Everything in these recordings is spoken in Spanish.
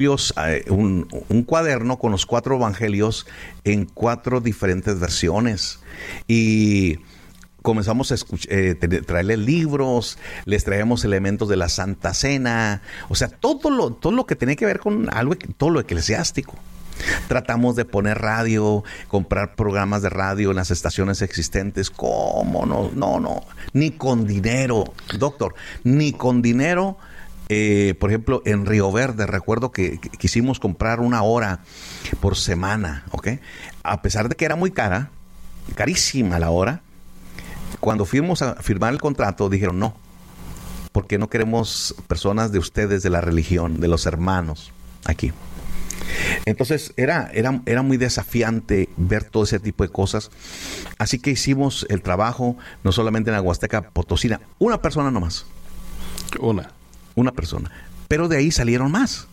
un cuaderno con los 4 evangelios en 4 diferentes versiones. Y comenzamos a traerles libros, les traemos elementos de la Santa Cena, o sea, todo lo que tenía que ver con algo, todo lo eclesiástico. Tratamos de poner radio, comprar programas de radio en las estaciones existentes. ¿Cómo? No, ni con dinero, doctor, ni con dinero. Por ejemplo, en Río Verde, recuerdo que quisimos comprar 1 hora por semana, ¿ok? A pesar de que era muy carísima la hora. Cuando fuimos a firmar el contrato, dijeron no, porque no queremos personas de ustedes, de la religión, de los hermanos aquí. Entonces era muy desafiante ver todo ese tipo de cosas. Así que hicimos el trabajo, no solamente en la Huasteca Potosina, una persona nomás. Una persona. Pero de ahí salieron más.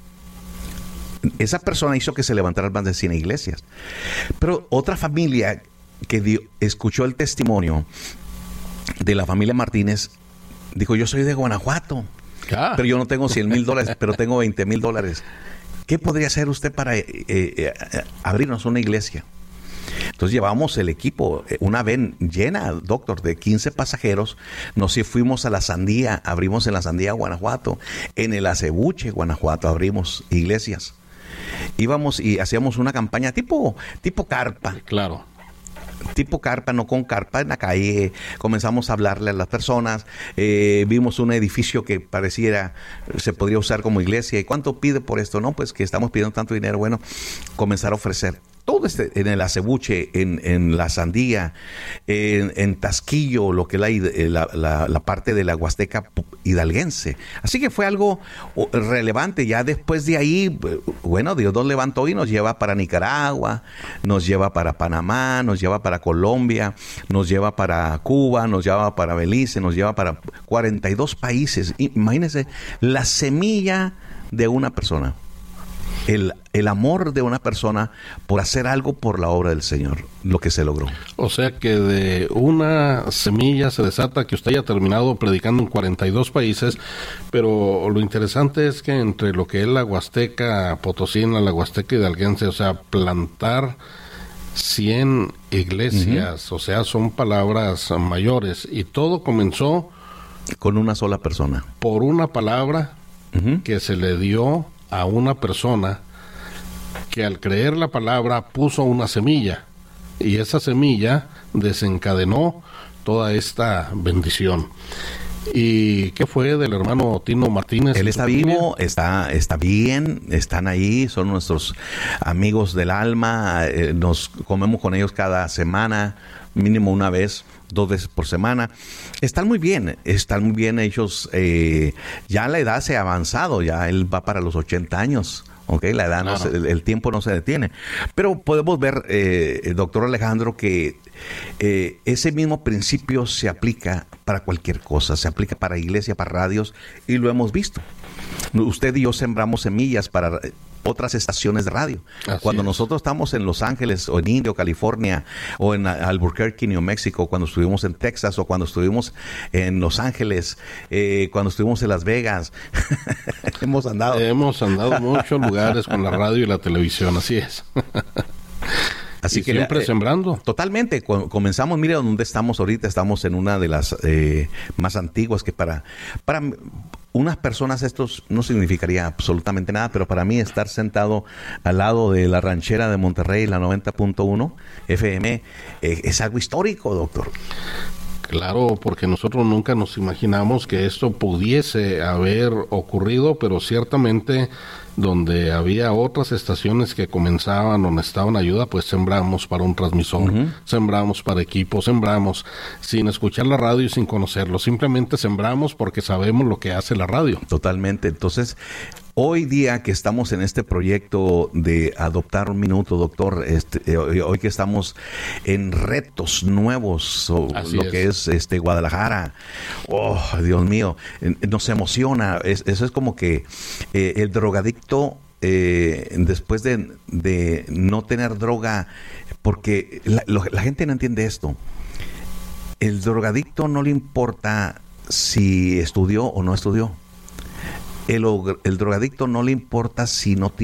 Esa persona hizo que se levantaran más de 100 iglesias. Pero otra familia que escuchó el testimonio de la familia Martínez, dijo, yo soy de Guanajuato, pero yo no tengo $100,000, pero tengo $20,000. ¿Qué podría hacer usted para abrirnos una iglesia? Entonces llevamos el equipo, una van llena, doctor, de 15 pasajeros. Nos fuimos a La Sandía, abrimos en La Sandía, Guanajuato. En el Acebuche, Guanajuato, abrimos iglesias. Íbamos y hacíamos una campaña tipo carpa. Claro. Tipo carpa, no con carpa, en la calle. Comenzamos a hablarle a las personas. Vimos un edificio que pareciera se podría usar como iglesia. ¿Y cuánto pide por esto? No, pues que estamos pidiendo tanto dinero. Bueno, comenzar a ofrecer. Todo en el Acebuche, en La Sandía, en Tasquillo, lo que es la parte de la Huasteca hidalguense. Así que fue algo relevante. Ya después de ahí, bueno, Dios nos levantó y nos lleva para Nicaragua, nos lleva para Panamá, nos lleva para Colombia, nos lleva para Cuba, nos lleva para Belice, nos lleva para 42 países. Imagínense la semilla de una persona. El amor de una persona por hacer algo por la obra del Señor, lo que se logró. O sea que de una semilla se desata que usted haya terminado predicando en 42 países, pero lo interesante es que entre lo que es la Huasteca Potosina, la Huasteca hidalguense, o sea, plantar 100 iglesias, o sea, son palabras mayores, y todo comenzó con una sola persona. Por una palabra que se le dio a una persona que al creer la palabra puso una semilla, y esa semilla desencadenó toda esta bendición. ¿Y qué fue del hermano Tino Martínez? Él está vivo, está bien, están ahí, son nuestros amigos del alma, nos comemos con ellos cada semana, mínimo una vez, 2 veces por semana. Están muy bien ellos, ya la edad se ha avanzado, ya él va para los 80 años. Okay, la edad, claro. El tiempo no se detiene. Pero podemos ver, doctor Alejandro, que ese mismo principio se aplica para cualquier cosa. Se aplica para iglesia, para radios, y lo hemos visto. Usted y yo sembramos semillas para otras estaciones de radio. Cuando nosotros estamos en Los Ángeles, o en Indio, California, o en Albuquerque, New Mexico, cuando estuvimos en Texas, o cuando estuvimos en Los Ángeles, cuando estuvimos en Las Vegas, hemos andado muchos lugares con la radio y la televisión, así es. Así que siempre sembrando. Totalmente. Comenzamos, mire dónde estamos ahorita. Estamos en una de las más antiguas, que para unas personas esto no significaría absolutamente nada, pero para mí estar sentado al lado de la ranchera de Monterrey, la 90.1 FM, es algo histórico, doctor. Claro, porque nosotros nunca nos imaginamos que esto pudiese haber ocurrido, pero ciertamente donde había otras estaciones que comenzaban o necesitaban ayuda, pues sembramos para un transmisor, sembramos para equipo, sembramos sin escuchar la radio y sin conocerlo, simplemente sembramos porque sabemos lo que hace la radio. Totalmente. Entonces, hoy día que estamos en este proyecto de adoptar un minuto, doctor, hoy que estamos en retos nuevos, que es Guadalajara, oh, Dios mío, nos emociona. Eso es como que el drogadicto, después de no tener droga, porque la gente no entiende esto. El drogadicto no le importa si estudió o no estudió. El drogadicto no le importa si no tiene